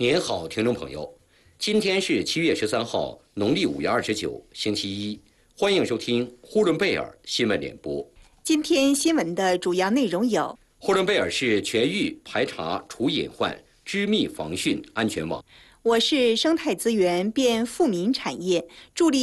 您好，听众朋友，今天是7月13号，农历5月29，星期一，欢迎收听呼伦贝尔新闻联播。 今天新闻的主要内容有： 呼伦贝尔市全域排查除隐患，织密防汛安全网。 我市生态资源变富民产业，助力